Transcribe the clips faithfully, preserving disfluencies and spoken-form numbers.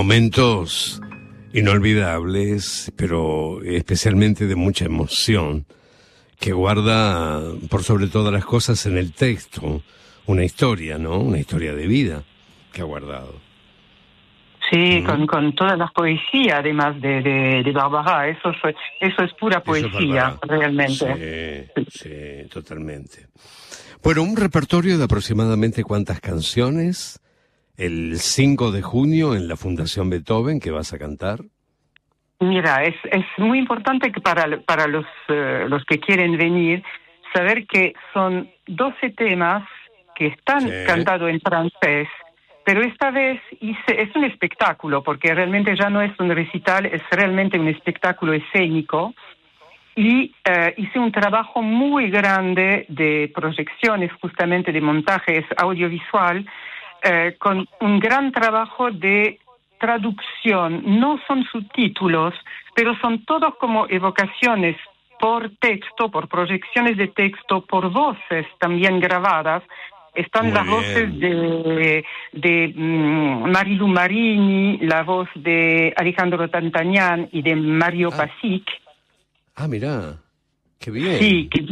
Momentos inolvidables, pero especialmente de mucha emoción, que guarda, por sobre todas las cosas, en el texto, una historia, ¿no? Una historia de vida que ha guardado. Sí, ¿Mm? con, con todas las poesías, además de, de, de Barbara. Eso, fue, eso es pura poesía, es realmente. Sí, sí, totalmente. Bueno, un repertorio de aproximadamente ¿cuántas canciones? El cinco de junio en la Fundación Beethoven, que vas a cantar. Mira, es, es muy importante que para, para los, uh, los que quieren venir, saber que son doce temas que están Sí. cantados en francés, pero esta vez hice, es un espectáculo, porque realmente ya no es un recital, es realmente un espectáculo escénico, y uh, hice un trabajo muy grande de proyecciones, justamente de montajes audiovisual, uh, con un gran trabajo de traducción. No son subtítulos, pero son todos como evocaciones por texto, por proyecciones de texto, por voces también grabadas. Están Muy las bien. voces de, de um, Marilu Marini, la voz de Alejandro Tantanian y de Mario Ah. Pasic. Ah, mirá, qué bien. Sí, que,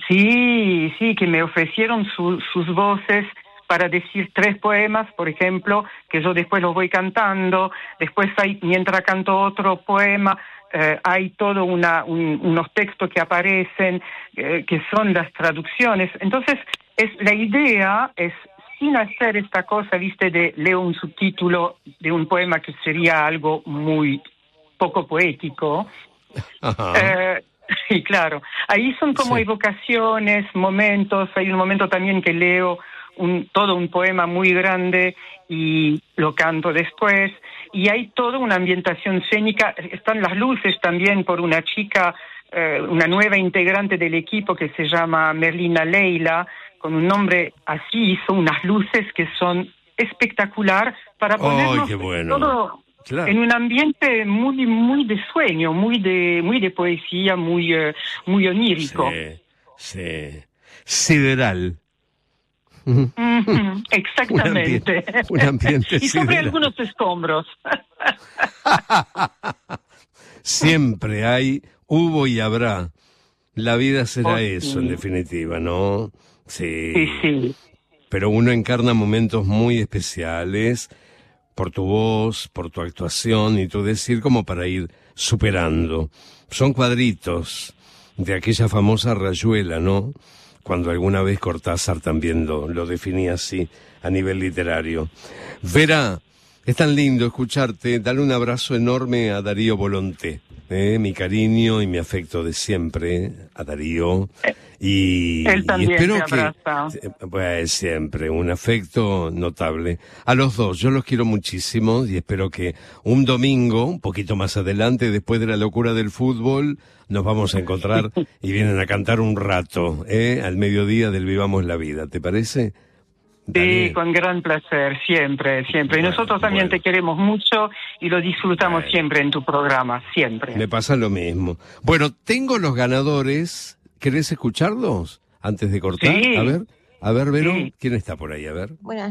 sí, sí, que me ofrecieron su, sus voces para decir tres poemas, por ejemplo, que yo después los voy cantando. Después hay, mientras canto otro poema, eh, hay todo una, un, unos textos que aparecen, eh, que son las traducciones. Entonces, es, la idea es, sin hacer esta cosa, viste, de leo un subtítulo de un poema que sería algo muy poco poético. Ajá. Eh, sí, claro. Ahí son como Sí. evocaciones, momentos. Hay un momento también que leo un, todo un poema muy grande y lo canto después. Y hay toda una ambientación escénica. Están las luces también por una chica, eh, una nueva integrante del equipo que se llama Merlina Leila, con un nombre así. Hizo unas luces que son espectacular para ¡Ay, ponernos qué bueno! todo Claro. en un ambiente muy muy de sueño, muy de muy de poesía, muy uh, muy onírico. Sí, sí. Sideral. Mm-hmm, exactamente. Un ambiente, un ambiente Y sobre sideral. algunos escombros. Siempre hay, hubo y habrá. La vida será Oh, eso, en sí. definitiva, ¿no? Sí. Sí, sí. Pero uno encarna momentos muy especiales por tu voz, por tu actuación y tu decir, como para ir superando. Son cuadritos de aquella famosa rayuela, ¿no? Cuando alguna vez Cortázar también lo, lo definía así a nivel literario. Vera, es tan lindo escucharte. Dale un abrazo enorme a Darío Volonté. Eh, mi cariño y mi afecto de siempre a Darío. Y, Él también y espero te abraza. que, pues siempre, un afecto notable. A los dos, yo los quiero muchísimo y espero que un domingo, un poquito más adelante, después de la locura del fútbol, nos vamos a encontrar y vienen a cantar un rato, ¿eh? Al mediodía del Vivamos la Vida, ¿te parece? Dale. Sí, con gran placer, siempre, siempre. Y Bueno, nosotros también bueno. te queremos mucho y lo disfrutamos Bueno. siempre en tu programa, siempre. Me pasa lo mismo. Bueno, tengo los ganadores. ¿Querés escucharlos antes de cortar? Sí. A ver, a ver, Vero, Sí. ¿quién está por ahí? A ver. Buenas